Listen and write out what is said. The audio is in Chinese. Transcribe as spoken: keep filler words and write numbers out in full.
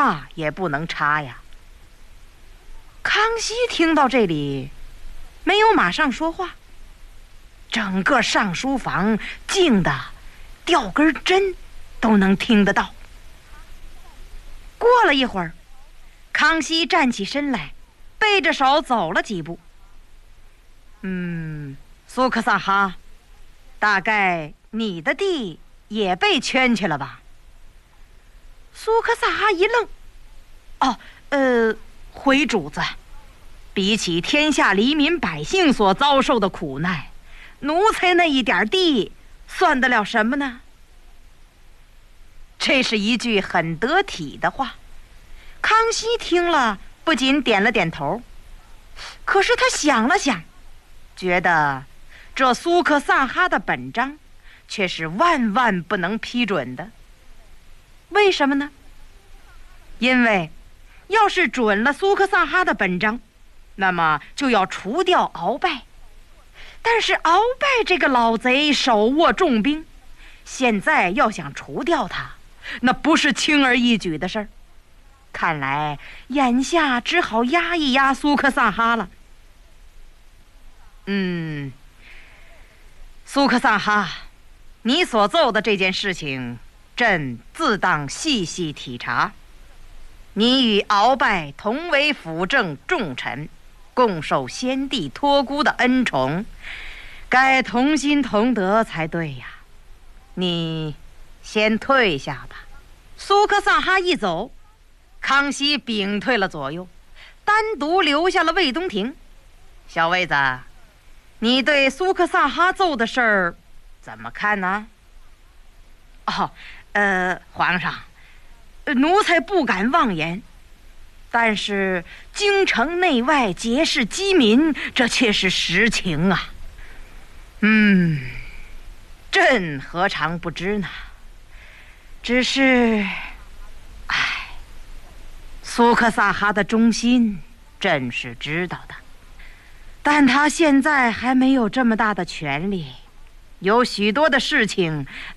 话也不能插呀。康熙听到这里，没有马上说话，整个上书房静得掉根针都能听得到。过了一会儿，康熙站起身来，背着手走了几步。嗯，苏克萨哈，大概你的地也被圈去了吧？苏克萨哈一愣，哦，呃，回主子，比起天下黎民百姓所遭受的苦难，奴才那一点地算得了什么呢？这是一句很得体的话，康熙听了不仅点了点头，可是他想了想，觉得这苏克萨哈的本章却是万万不能批准的。为什么呢？因为要是准了苏克萨哈的本章，那么就要除掉鳌拜。但是鳌拜这个老贼手握重兵，现在要想除掉他，那不是轻而易举的事儿。看来眼下只好压一压苏克萨哈了。嗯，苏克萨哈，你所奏的这件事情，朕自当细细体察。你与鳌拜同为辅政重臣，共受先帝托孤的恩宠，该同心同德才对呀。你先退下吧。苏克萨哈一走，康熙屏退了左右，单独留下了魏东亭。小卫子，你对苏克萨哈奏的事儿怎么看呢？哦，呃，皇上，奴才不敢妄言，但是京城内外皆是饥民，这却是实情啊。嗯，朕何尝不知呢？只是，唉，苏克萨哈的忠心，朕是知道的，但他现在还没有这么大的权力，有许多的事情